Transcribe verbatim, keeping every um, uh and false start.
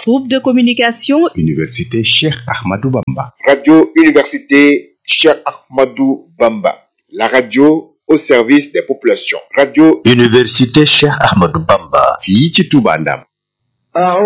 Groupe de communication Université Cheikh Ahmadou Bamba. Radio Université Cheikh Ahmadou Bamba. La radio au service des populations. Radio Université Cheikh Ahmadou Bamba. fii ci Touba Ndam.